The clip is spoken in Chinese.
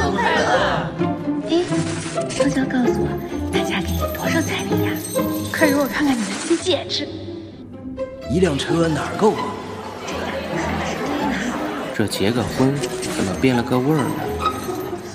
快乐！ 哎，悄悄告诉我，大家给你多少彩礼呀？快给我看看你的新戒指。 一辆车哪儿够啊？ 这结个婚怎么变了个味儿呢？